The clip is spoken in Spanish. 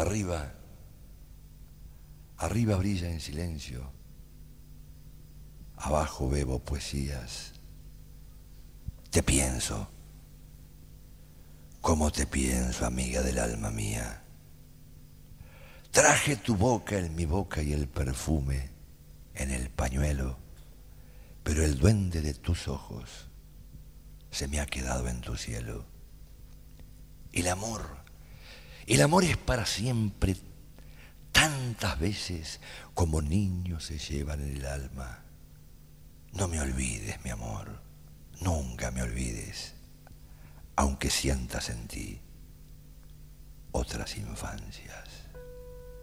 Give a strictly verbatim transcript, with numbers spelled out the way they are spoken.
Arriba, arriba brilla en silencio, abajo bebo poesías. Te pienso, como te pienso, amiga del alma mía. Traje tu boca en mi boca y el perfume en el pañuelo, pero el duende de tus ojos se me ha quedado en tu cielo. El amor, el amor es para siempre, tantas veces como niños se llevan en el alma. No me olvides, mi amor, nunca me olvides, aunque sientas en ti otras infancias.